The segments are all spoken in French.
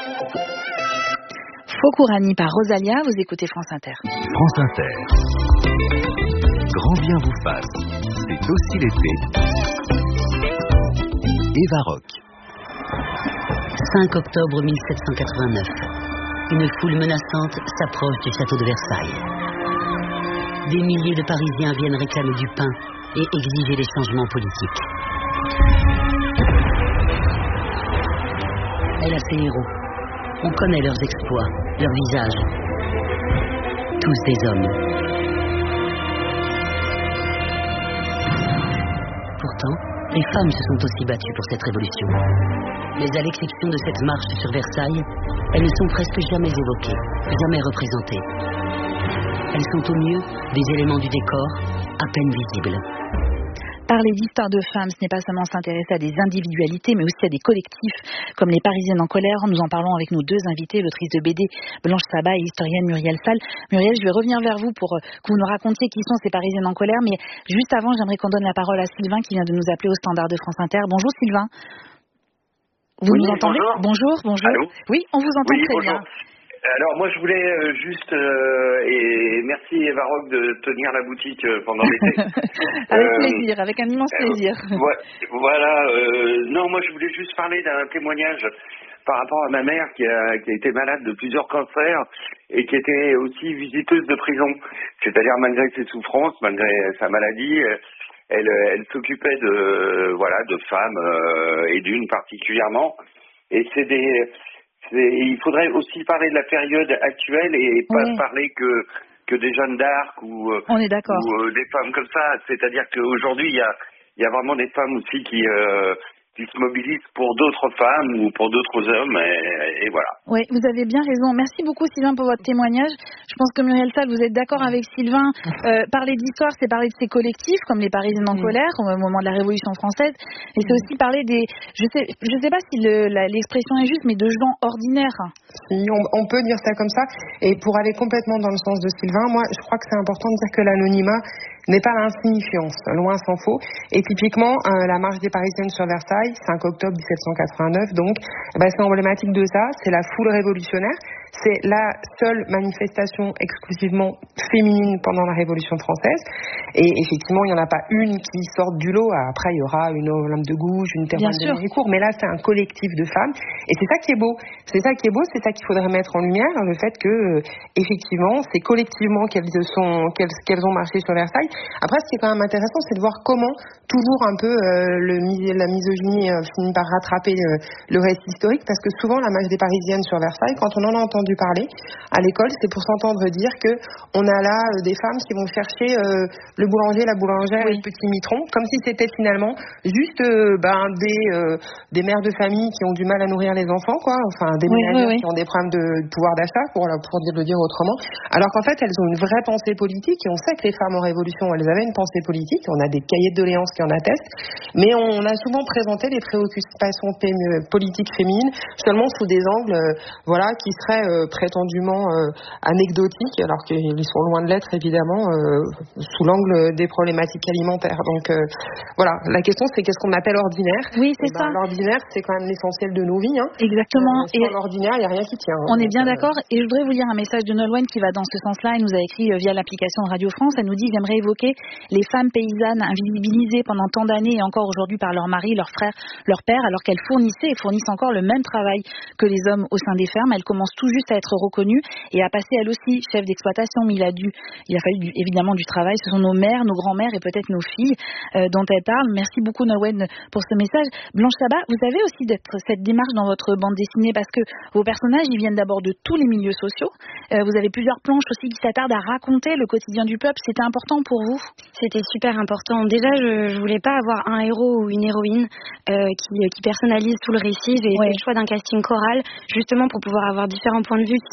Fokourani par Rosalia, vous écoutez France Inter. France Inter. Grand bien vous fasse, c'est aussi l'été. Eva Rock. 5 octobre 1789. Une foule menaçante s'approche du château de Versailles. Des milliers de Parisiens viennent réclamer du pain et exiger des changements politiques. Elle a ses héros. On connaît leurs exploits, leurs visages. Tous des hommes. Pourtant, les femmes se sont aussi battues pour cette révolution. Mais à l'exception de cette marche sur Versailles, elles ne sont presque jamais évoquées, jamais représentées. Elles sont au mieux des éléments du décor, à peine visibles. Parler d'histoire de femmes, ce n'est pas seulement s'intéresser à des individualités, mais aussi à des collectifs, comme les Parisiennes en colère. Nous en parlons avec nos deux invités, l'autrice de BD Blanche Sabat et l'historienne Muriel Salles. Muriel, je vais revenir vers vous pour que vous nous racontiez qui sont ces Parisiennes en colère, mais juste avant, j'aimerais qu'on donne la parole à Sylvain qui vient de nous appeler au standard de France Inter. Bonjour Sylvain. Vous nous entendez ? Bonjour. Allô ? Oui, on vous entend très bien. Alors moi je voulais juste et merci Eva Rock de tenir la boutique pendant l'été. Avec plaisir, avec un immense plaisir. Voilà, non moi je voulais juste parler d'un témoignage par rapport à ma mère qui a été malade de plusieurs cancers et qui était aussi visiteuse de prison. C'est-à-dire malgré ses souffrances, malgré sa maladie, elle s'occupait de femmes et d'une particulièrement. Et il faudrait aussi parler de la période actuelle et pas parler que des Jeanne d'Arc ou des femmes comme ça. C'est-à-dire qu'aujourd'hui, il y a vraiment des femmes aussi qui se mobilisent pour d'autres femmes ou pour d'autres hommes et voilà. Oui, vous avez bien raison. Merci beaucoup Sylvain pour votre témoignage. Je pense que Muriel Salles, vous êtes d'accord avec Sylvain. Parler d'histoire, c'est parler de ces collectifs comme les Parisiennes en colère au moment de la Révolution française. Et c'est aussi parler des... Je sais pas si l'expression est juste, mais de gens ordinaires. Si, on peut dire ça comme ça. Et pour aller complètement dans le sens de Sylvain, moi, je crois que c'est important de dire que l'anonymat n'est pas l'insignifiance, loin s'en faut. Et typiquement, la marche des Parisiennes sur Versailles, 5 octobre 1789, donc, c'est emblématique de ça. C'est la foule révolutionnaire. C'est la seule manifestation exclusivement féminine pendant la Révolution française. Et effectivement, il n'y en a pas une qui sorte du lot. Après, il y aura une Olympe de Gouges, une Théroigne de Méricourt. Mais là, c'est un collectif de femmes. Et c'est ça qui est beau. C'est ça qu'il faudrait mettre en lumière. Le fait que, effectivement, c'est collectivement qu'elles ont marché sur Versailles. Après, ce qui est quand même intéressant, c'est de voir comment, toujours un peu, la misogynie finit par rattraper le récit historique. Parce que souvent, la marche des Parisiennes sur Versailles, quand on en a entendu parler à l'école, c'est pour s'entendre dire que on a là des femmes qui vont chercher le boulanger, la boulangère, le petit mitron, comme si c'était finalement juste des mères de famille qui ont du mal à nourrir les enfants, quoi. Enfin, des ménagères qui ont des problèmes de pouvoir d'achat, pour le dire autrement. Alors qu'en fait, elles ont une vraie pensée politique et on sait que les femmes en révolution, elles avaient une pensée politique. On a des cahiers de doléances qui en attestent, mais on a souvent présenté les préoccupations politiques féminines seulement sous des angles, qui seraient prétendument anecdotiques, alors qu'ils sont loin de l'être évidemment, sous l'angle des problématiques alimentaires. Donc la question c'est qu'est-ce qu'on appelle ordinaire. Oui, c'est ça. L'ordinaire, c'est quand même l'essentiel de nos vies. Exactement. Sans l'ordinaire, il n'y a rien qui tient. On est bien d'accord. Et je voudrais vous lire un message de Nolwenn qui va dans ce sens-là. Elle nous a écrit via l'application de Radio France. Elle nous dit: j'aimerais évoquer les femmes paysannes invisibilisées pendant tant d'années et encore aujourd'hui par leurs maris, leurs frères, leurs pères, alors qu'elles fournissaient et fournissent encore le même travail que les hommes au sein des fermes. Elles commencent tout juste à être reconnues et à passer elles aussi chef d'exploitation, mais il a fallu évidemment du travail. Ce sont nos mères, nos grands-mères et peut-être nos filles dont elles parlent. Merci beaucoup Nolwenn pour ce message. Blanche Sabat, vous avez aussi cette démarche dans votre bande dessinée parce que vos personnages, ils viennent d'abord de tous les milieux sociaux. Vous avez plusieurs planches aussi qui s'attardent à raconter le quotidien du peuple. C'était important pour vous ? C'était super important. Déjà, je voulais pas avoir un héros ou une héroïne qui personnalise tout le récit. J'ai fait le choix d'un casting choral justement pour pouvoir avoir différents points de vue qui s'entrecroisent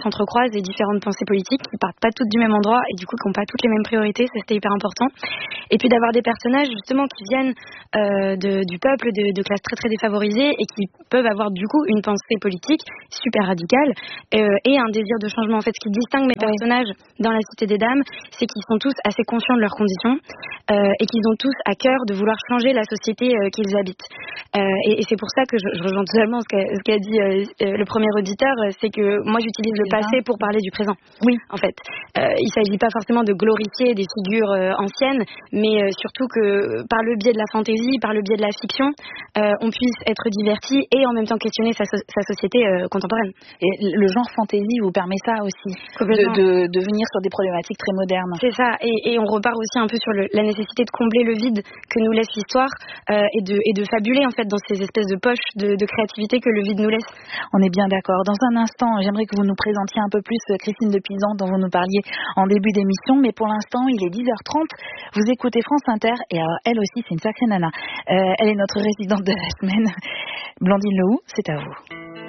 bases et différentes pensées politiques qui partent pas toutes du même endroit et du coup qui n'ont pas toutes les mêmes priorités. Ça, c'était hyper important. Et puis d'avoir des personnages justement qui viennent du peuple, de classes très très défavorisées et qui peuvent avoir du coup une pensée politique super radicale et un désir de changement. En fait, ce qui distingue mes personnages dans La Cité des Dames, c'est qu'ils sont tous assez conscients de leurs conditions et qu'ils ont tous à cœur de vouloir changer la société qu'ils habitent. Et c'est pour ça que je rejoins totalement ce qu'a dit le premier auditeur, c'est que moi j'utilise le passé pour parler du présent. Oui. En fait, il ne s'agit pas forcément de glorifier des figures anciennes, mais surtout que par le biais de la fantaisie, par le biais de la fiction, on puisse être diverti et en même temps questionner sa société contemporaine. Et le genre fantaisie vous permet ça aussi, de venir sur des problématiques très modernes. C'est ça, et on repart aussi un peu sur la nécessité de combler le vide que nous laisse l'histoire et de fabuler en fait dans ces espèces de poches de créativité que le vide nous laisse. On est bien d'accord. Dans un instant, j'aimerais que vous nous présentiez un peu plus Christine de Pizan dont vous nous parliez en début d'émission, mais pour l'instant, il est 10h30. Vous écoutez France Inter et elle aussi, c'est une sacrée nana. Elle est notre résidente de la semaine. Blandine Lehou, c'est à vous.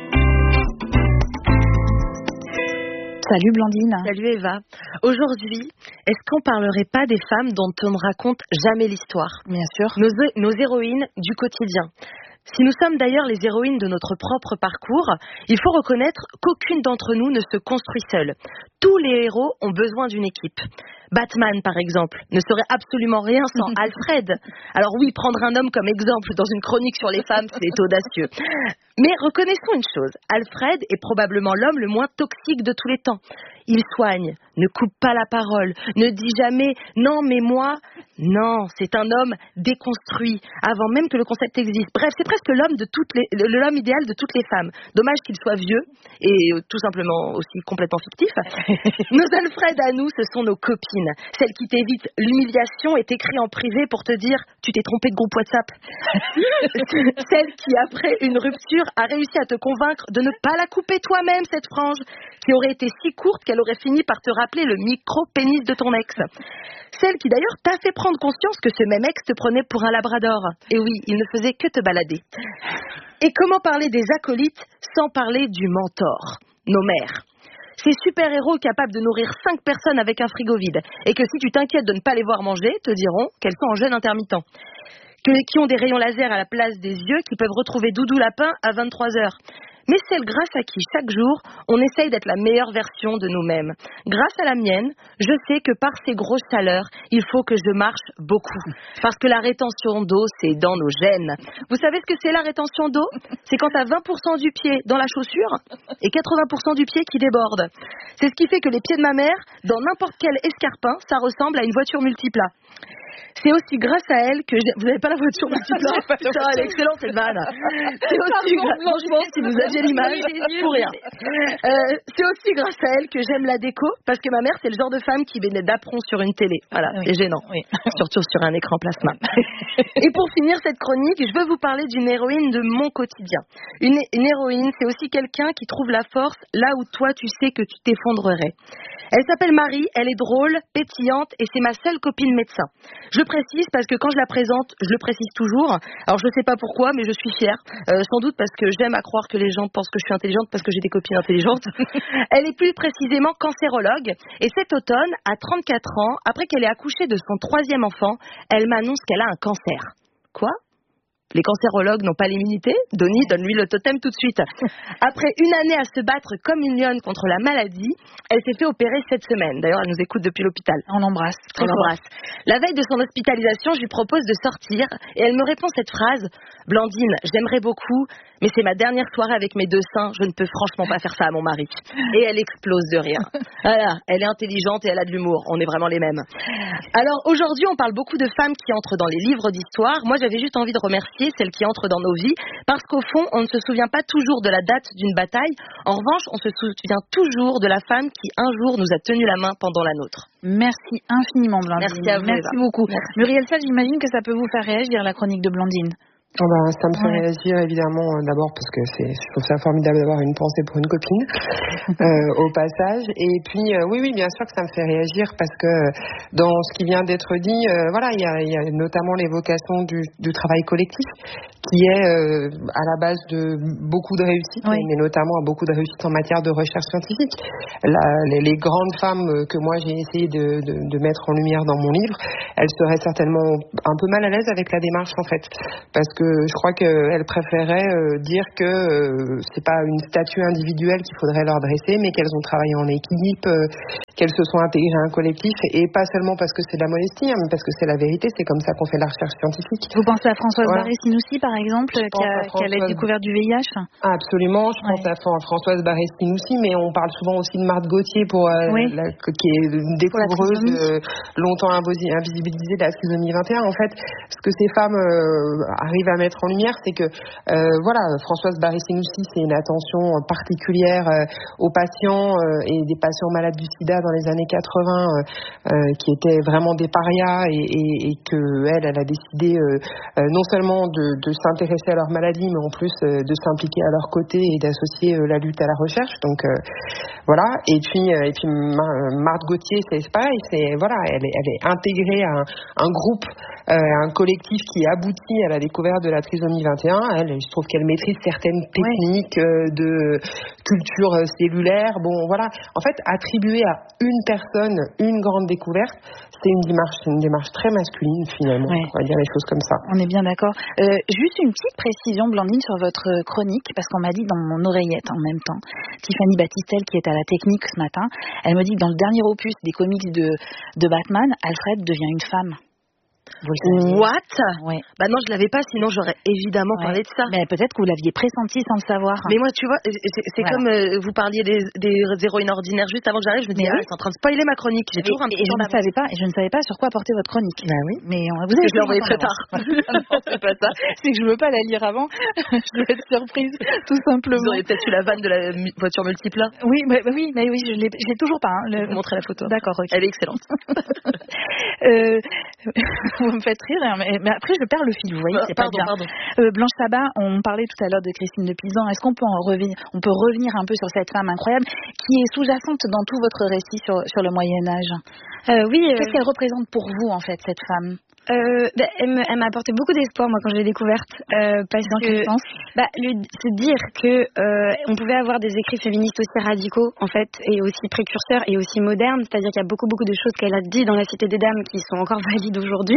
Salut Blandine. Salut Eva. Aujourd'hui, est-ce qu'on parlerait pas des femmes dont on ne raconte jamais l'histoire ? Bien sûr. Nos héroïnes du quotidien. Si nous sommes d'ailleurs les héroïnes de notre propre parcours, il faut reconnaître qu'aucune d'entre nous ne se construit seule. Tous les héros ont besoin d'une équipe. Batman, par exemple, ne serait absolument rien sans Alfred. Alors oui, prendre un homme comme exemple dans une chronique sur les femmes, c'est audacieux. Mais reconnaissons une chose, Alfred est probablement l'homme le moins toxique de tous les temps. Il soigne, ne coupe pas la parole, ne dit jamais « non, mais moi ». Non, c'est un homme déconstruit, avant même que le concept existe. Bref, c'est presque l'homme idéal de toutes les femmes. Dommage qu'il soit vieux et tout simplement aussi complètement fictif. Nos Alfred à nous, ce sont nos copines. Celles qui t'évitent l'humiliation et t'écrient en privé pour te dire « tu t'es trompé de groupe WhatsApp ». Celle qui, après une rupture, a réussi à te convaincre de ne pas la couper toi-même, cette frange, qui aurait été si courte qu'elle aurait fini par te rappeler le micro-pénis de ton ex. Celle qui d'ailleurs t'a fait prendre conscience que ce même ex te prenait pour un labrador. Et oui, il ne faisait que te balader. Et comment parler des acolytes sans parler du mentor, nos mères. Ces super-héros capables de nourrir 5 personnes avec un frigo vide, et que si tu t'inquiètes de ne pas les voir manger, te diront qu'elles sont en jeûne intermittent. Qui ont des rayons laser à la place des yeux, qui peuvent retrouver Doudou Lapin à 23h. Mais celle grâce à qui, chaque jour, on essaye d'être la meilleure version de nous-mêmes. Grâce à la mienne, je sais que par ces grosses chaleurs, il faut que je marche beaucoup. Parce que la rétention d'eau, c'est dans nos gènes. Vous savez ce que c'est la rétention d'eau ? C'est quand t'as 20% du pied dans la chaussure et 80% du pied qui déborde. C'est ce qui fait que les pieds de ma mère, dans n'importe quel escarpin, ça ressemble à une voiture multipla. C'est aussi grâce à elle que vous n'avez pas la voiture multipla. Putain, elle est excellente cette vanne. C'est aussi franchement, si vous aviez l'image, pour rien. C'est aussi grâce à elle que j'aime la déco, parce que ma mère, c'est le genre de femme qui venait d'apprendre sur une télé. Voilà, oui. C'est gênant. Oui. Surtout sur un écran plasma. Et pour finir cette chronique, je veux vous parler d'une héroïne de mon quotidien. Une héroïne, c'est aussi quelqu'un qui trouve la force là où toi, tu sais que tu t'effondrerais. Elle s'appelle Marie, elle est drôle, pétillante et c'est ma seule copine médecin. Je précise parce que quand je la présente, je le précise toujours. Alors je ne sais pas pourquoi, mais je suis fière. Sans doute parce que j'aime à croire que les gens pensent que je suis intelligente parce que j'ai des copines intelligentes. Elle est plus précisément cancérologue et cet automne, à 34 ans, après qu'elle ait accouché de son 3e enfant, elle m'annonce qu'elle a un cancer. Quoi ? Les cancérologues n'ont pas l'immunité. Donnie, donne-lui le totem tout de suite. Après une année à se battre comme une lionne contre la maladie, elle s'est fait opérer cette semaine. D'ailleurs, elle nous écoute depuis l'hôpital. On l'embrasse. On l'embrasse. La veille de son hospitalisation, je lui propose de sortir et elle me répond cette phrase. Blandine, j'aimerais beaucoup, mais c'est ma dernière soirée avec mes 2 seins. Je ne peux franchement pas faire ça à mon mari. Et elle explose de rire. Voilà, elle est intelligente et elle a de l'humour. On est vraiment les mêmes. Alors aujourd'hui, on parle beaucoup de femmes qui entrent dans les livres d'histoire. Moi, j'avais juste envie de remercier celles qui entrent dans nos vies, parce qu'au fond, on ne se souvient pas toujours de la date d'une bataille. En revanche, on se souvient toujours de la femme qui, un jour, nous a tenu la main pendant la nôtre. Merci infiniment, Blandine. Merci à vous. Merci beaucoup. Merci. Muriel Sall, j'imagine que ça peut vous faire réagir, la chronique de Blandine. Ça me fait réagir évidemment d'abord parce que je trouve ça formidable d'avoir une pensée pour une copine au passage. Et puis oui, bien sûr que ça me fait réagir parce que dans ce qui vient d'être dit, il y a notamment l'évocation du travail collectif qui est à la base de beaucoup de réussites, mais notamment beaucoup de réussites en matière de recherche scientifique. Les grandes femmes que moi j'ai essayé de mettre en lumière dans mon livre, elles seraient certainement un peu mal à l'aise avec la démarche en fait, parce que je crois qu'elles préféraient dire que c'est pas une statue individuelle qu'il faudrait leur dresser, mais qu'elles ont travaillé en équipe, qu'elles se sont intégrées à un collectif, et pas seulement parce que c'est de la modestie, mais parce que c'est la vérité, c'est comme ça qu'on fait la recherche scientifique. Vous pensez à Françoise Barré-Sinoussi par exemple, qui a la découverte du VIH? Absolument, je pense à Françoise Barré-Sinoussi, mais on parle souvent aussi de Marthe Gauthier qui est une découvreuse longtemps invisibilisée de la trisomie 21. En fait, ce que ces femmes arrivent à mettre en lumière, c'est que Françoise Barré-Sinoussi, c'est une attention particulière aux patients et des patients malades du sida dans les années 80 qui étaient vraiment des parias et que elle a décidé non seulement de s'intéresser à leur maladie, mais en plus de s'impliquer à leur côté et d'associer la lutte à la recherche. Donc voilà. Et puis Marthe Gauthier, c'est pareil, elle est intégrée à un groupe, un collectif qui aboutit à la découverte de la trisomie 21. Je trouve qu'elle maîtrise certaines techniques de culture cellulaire. Bon, voilà. En fait, attribuer à une personne une grande découverte, c'est une démarche très masculine finalement. On va dire les choses comme ça. On est bien d'accord. Juste une petite précision, Blandine, sur votre chronique, parce qu'on m'a dit dans mon oreillette en même temps, Tiffany Battistel, qui est à la technique ce matin, elle me dit que dans le dernier opus des comics de Batman, Alfred devient une femme. What? Ouais. Bah non, je l'avais pas, sinon j'aurais évidemment parlé de ça. Mais peut-être que vous l'aviez pressenti sans le savoir. Mais moi, tu vois, c'est comme vous parliez des héroïnes ordinaires juste avant que j'arrive, je me disais, c'est en train de spoiler ma chronique. J'ai toujours un petit je ne savais pas sur quoi porter votre chronique. Bah oui. Mais vous avez je l'ai envoyé très tard. Non, c'est pas ça. C'est que je veux pas la lire avant. Je veux être surprise, tout simplement. Vous auriez peut-être eu la vanne de la voiture multiple là. Oui, je l'ai toujours pas. Vous montrer la photo. D'accord, ok. Elle est excellente. Vous me faites rire, mais après je perds le fil, vous voyez, c'est pas bien. Blanche Sabat, on parlait tout à l'heure de Christine de Pisan. Est-ce qu'on peut revenir un peu sur cette femme incroyable qui est sous-jacente dans tout votre récit sur le Moyen-Âge? Oui. Qu'est-ce qu'elle représente pour vous, en fait, cette femme? Elle m'a apporté beaucoup d'espoir moi quand je l'ai découverte parce que se dire que on pouvait avoir des écrits féministes aussi radicaux en fait et aussi précurseurs et aussi modernes, c'est-à-dire qu'il y a beaucoup de choses qu'elle a dit dans la Cité des Dames qui sont encore valides aujourd'hui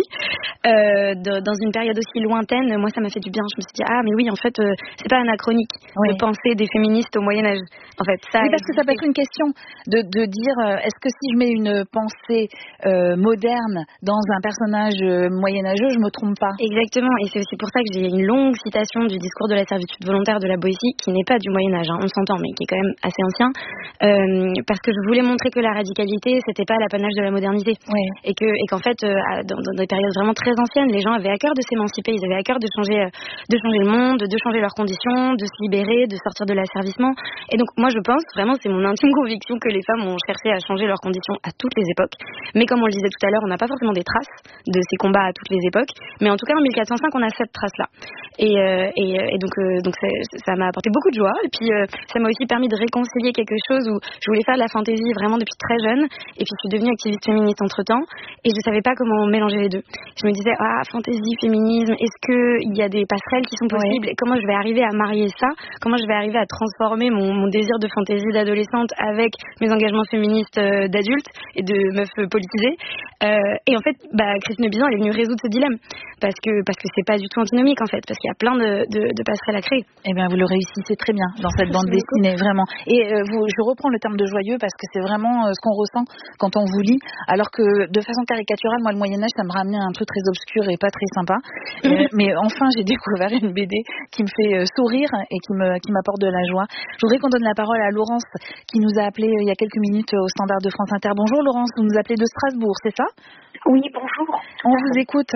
dans une période aussi lointaine. Moi ça m'a fait du bien, je me suis dit mais oui en fait c'est pas anachronique de penser des féministes au Moyen-Âge en fait ça. Oui, parce que ça peut être une question de dire est-ce que si je mets une pensée moderne dans un personnage moyenâgeux, je me trompe pas. Exactement, et c'est aussi pour ça que j'ai une longue citation du discours de la servitude volontaire de la Boétie, qui n'est pas du Moyen-Âge, on s'entend, mais qui est quand même assez ancien, parce que je voulais montrer que la radicalité, c'était pas l'apanage de la modernité, et qu'en fait, dans des périodes vraiment très anciennes, les gens avaient à cœur de s'émanciper, ils avaient à cœur de changer le monde, de changer leurs conditions, de se libérer, de sortir de l'asservissement, et donc moi je pense, vraiment, c'est mon intime conviction que les femmes ont cherché à changer leurs conditions à toutes les époques, mais comme on le disait tout à l'heure, on n'a pas forcément des traces de ces combats à toutes les époques, mais en tout cas en 1405 on a cette trace là et donc ça m'a apporté beaucoup de joie et puis ça m'a aussi permis de réconcilier quelque chose où je voulais faire de la fantaisie vraiment depuis très jeune et puis je suis devenue activiste féministe entre temps et je savais pas comment mélanger les deux. Je me disais fantaisie, féminisme, est-ce qu'il y a des passerelles qui sont possibles et comment je vais arriver à marier ça, comment je vais arriver à transformer mon désir de fantaisie d'adolescente avec mes engagements féministes d'adulte et de meuf politisée et en fait Christine de Pisan elle est venue résoudre ce dilemme parce que c'est pas du tout antinomique en fait parce qu'il y a plein de passerelles à créer. Eh bien vous le réussissez très bien dans cette bande dessinée vraiment et je reprends le terme de joyeux parce que c'est vraiment ce qu'on ressent quand on vous lit alors que de façon caricaturale moi le Moyen-Âge ça me ramenait un truc très obscur et pas très sympa mais enfin j'ai découvert une BD qui me fait sourire et qui m'apporte de la joie. Je voudrais qu'on donne la parole à Laurence qui nous a appelé il y a quelques minutes au standard de France Inter. Bonjour Laurence, vous nous appelez de Strasbourg, c'est ça? Oui, bonjour. On vous écoute.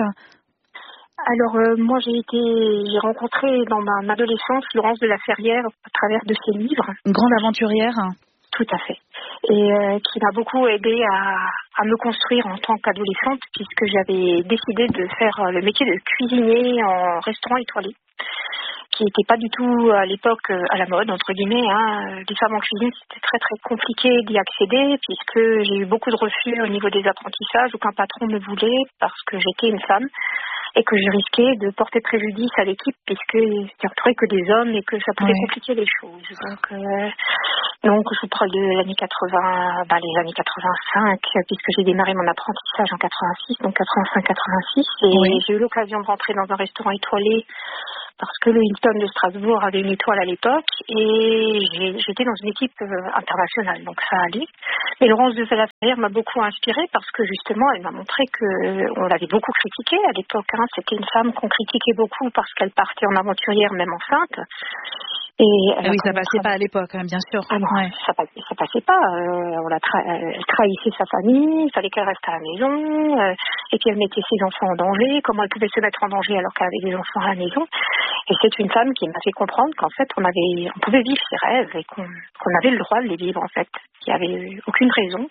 Alors, moi, j'ai rencontré dans ma adolescence Laurence de la Ferrière à travers de ses livres. Une grande aventurière. Tout à fait. Et qui m'a beaucoup aidée à me construire en tant qu'adolescente, puisque j'avais décidé de faire le métier de cuisinier en restaurant étoilé, qui n'était pas du tout à l'époque à la mode, entre guillemets. Les femmes en cuisine, c'était très très compliqué d'y accéder, puisque j'ai eu beaucoup de refus au niveau des apprentissages, aucun patron ne voulait parce que j'étais une femme et que je risquais de porter préjudice à l'équipe, puisqu'il n'y entourait que des hommes et que ça pouvait compliquer les choses. Donc je vous parle de l'année 80, les années 85, puisque j'ai démarré mon apprentissage en 86, donc 85-86, et j'ai eu l'occasion de rentrer dans un restaurant étoilé parce que le Hilton de Strasbourg avait une étoile à l'époque, et j'étais dans une équipe internationale, donc ça allait. Et Laurence de Salaferrière m'a beaucoup inspirée parce que justement, elle m'a montré qu'on l'avait beaucoup critiquée à l'époque. C'était une femme qu'on critiquait beaucoup parce qu'elle partait en aventurière, même enceinte. Oui, ça passait pas à l'époque, bien sûr. Ah non, ça passait pas. Elle trahissait sa famille, il fallait qu'elle reste à la maison, et puis elle mettait ses enfants en danger. Comment elle pouvait se mettre en danger alors qu'elle avait des enfants à la maison? Et c'est une femme qui m'a fait comprendre qu'en fait, on pouvait vivre ses rêves et qu'on avait le droit de les vivre, en fait. Il n'y avait aucune raison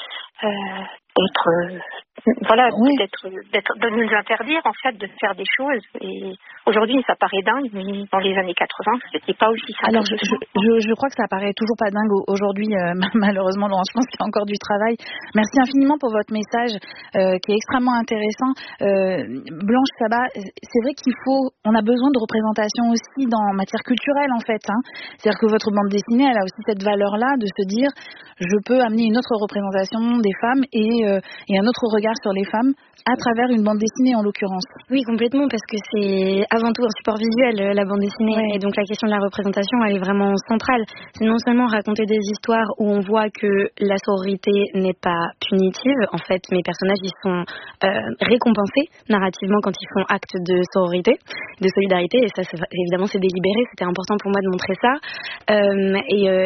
de nous interdire en fait de faire des choses. Et aujourd'hui ça paraît dingue, mais dans les années 80 c'était pas aussi simple. Alors je crois que ça paraît toujours pas dingue aujourd'hui, malheureusement, Laurence. Je pense qu'il y a encore du travail. Merci infiniment pour votre message qui est extrêmement intéressant. Blanche Sabat, c'est vrai on a besoin de représentation aussi dans matière culturelle en fait. C'est-à-dire que votre bande dessinée, elle a aussi cette valeur-là de se dire je peux amener une autre représentation des femmes et un autre regard sur les femmes à travers une bande dessinée en l'occurrence. Oui, complètement, parce que c'est avant tout un support visuel, la bande dessinée, et donc la question de la représentation, elle est vraiment centrale. C'est non seulement raconter des histoires où on voit que la sororité n'est pas punitive, en fait, mes personnages, ils sont récompensés narrativement quand ils font acte de sororité, de solidarité, et ça, évidemment, c'est délibéré, c'était important pour moi de montrer ça. Moi,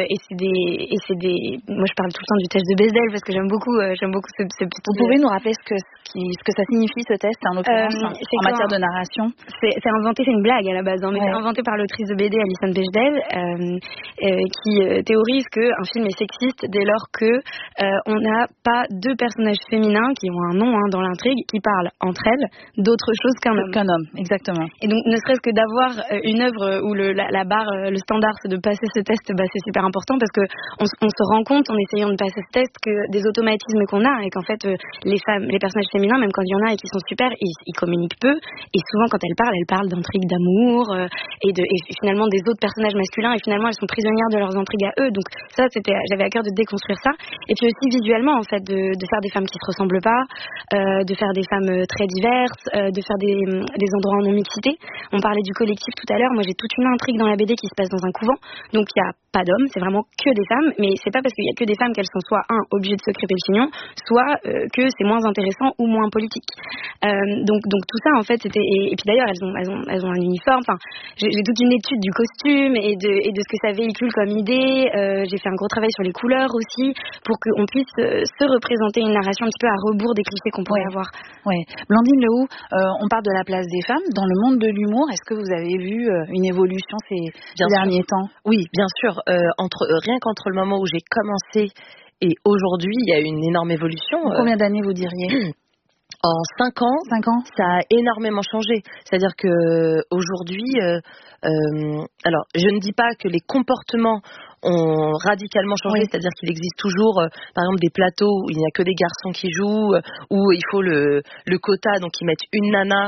je parle tout le temps du test de Bechdel, parce que j'aime beaucoup ce petit... Vous pouvez nous rappeler ce que ça signifie ce test en l'occurrence en matière de narration? C'est inventé, c'est une blague à la base, mais c'est inventé par l'autrice de BD Alison Bechdel qui théorise qu'un film est sexiste dès lors que on n'a pas deux personnages féminins qui ont un nom dans l'intrigue qui parlent entre elles d'autre chose qu'un homme. Exactement. Et donc ne serait-ce que d'avoir une œuvre où la barre, le standard, c'est de passer ce test, c'est super important parce que on se rend compte en essayant de passer ce test que des automatismes qu'on a et qu'en fait les personnages féminins, même quand il y en a et qui sont super, ils communiquent peu, et souvent quand elles parlent d'intrigues d'amour et finalement des autres personnages masculins, et finalement elles sont prisonnières de leurs intrigues à eux. Donc ça, j'avais à cœur de déconstruire ça, et puis aussi visuellement en fait de faire des femmes qui se ressemblent pas, de faire des femmes très diverses, de faire des endroits en non-mixité. On parlait du collectif tout à l'heure, moi j'ai toute une intrigue dans la BD qui se passe dans un couvent, donc il y a pas d'hommes, c'est vraiment que des femmes, mais c'est pas parce qu'il y a que des femmes qu'elles sont soit obligées de se crêper le chignon, soit que c'est moins intéressant ou moins politique. Donc tout ça en fait c'était, et puis d'ailleurs elles ont un uniforme. Enfin, j'ai toute une étude du costume et de ce que ça véhicule comme idée. J'ai fait un gros travail sur les couleurs aussi pour qu'on puisse se représenter une narration un petit peu à rebours des clichés qu'on pourrait avoir. Ouais. Blandine Lehoux, on parle de la place des femmes dans le monde de l'humour. Est-ce que vous avez vu une évolution ces derniers temps? Oui, bien sûr. Rien qu'entre le moment où j'ai commencé et aujourd'hui, il y a une énorme évolution. Combien d'années vous diriez? En 5 ans, ça a énormément changé. C'est-à-dire que aujourd'hui, alors je ne dis pas que les comportements ont radicalement changé, c'est-à-dire qu'il existe toujours, par exemple, des plateaux où il n'y a que des garçons qui jouent, où il faut le quota, donc ils mettent une nana,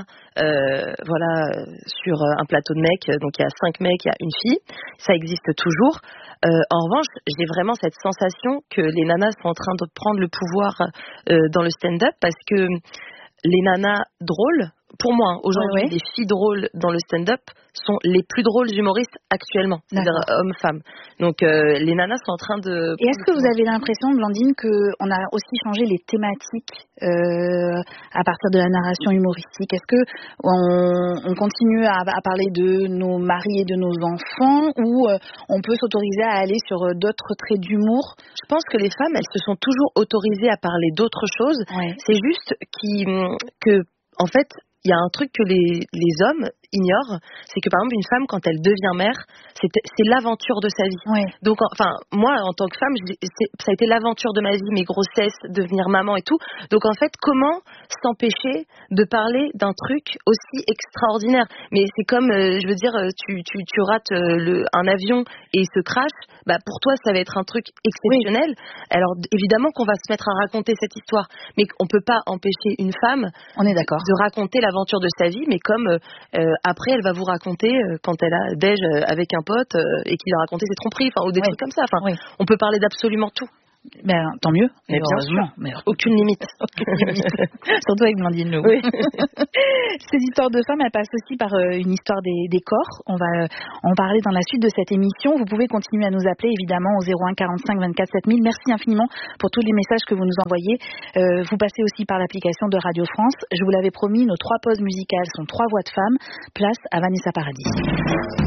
sur un plateau de mecs, donc il y a 5 mecs, il y a une fille. Ça existe toujours. En revanche, j'ai vraiment cette sensation que les nanas sont en train de prendre le pouvoir dans le stand-up, parce que les nanas drôles, pour moi, aujourd'hui, les filles drôles dans le stand-up sont les plus drôles humoristes actuellement, c'est-à-dire hommes-femmes. Donc les nanas sont en train de... Et est-ce que vous avez l'impression, Blandine, qu'on a aussi changé les thématiques à partir de la narration humoristique? Est-ce que on continue à parler de nos maris et de nos enfants, ou on peut s'autoriser à aller sur d'autres traits d'humour? Je pense que les femmes, elles se sont toujours autorisées à parler d'autres choses. C'est juste que, en fait, il y a un truc que les hommes, ignorent, c'est que par exemple une femme, quand elle devient mère, c'est l'aventure de sa vie. Oui. Donc moi en tant que femme, ça a été l'aventure de ma vie, mes grossesses, devenir maman et tout. Donc en fait, comment s'empêcher de parler d'un truc aussi extraordinaire? Mais c'est comme, je veux dire, tu rates un avion et il se crache, pour toi ça va être un truc exceptionnel. Oui. Alors évidemment qu'on va se mettre à raconter cette histoire, mais on peut pas empêcher une femme, on est d'accord, de raconter l'aventure de sa vie, mais comme après elle va vous raconter quand elle a déj avec un pote et qu'il a raconté ses tromperies, ou des trucs comme ça. On peut parler d'absolument tout. Tant mieux. Mais bien sûr. Aucune limite. Surtout avec Blandine Lehoux. Oui. Ces histoires de femmes, elles passent aussi par une histoire des corps. On va en parler dans la suite de cette émission. Vous pouvez continuer à nous appeler, évidemment, au 01 45 24 7000. Merci infiniment pour tous les messages que vous nous envoyez. Vous passez aussi par l'application de Radio France. Je vous l'avais promis, nos 3 pauses musicales sont 3 voix de femmes. Place à Vanessa Paradis.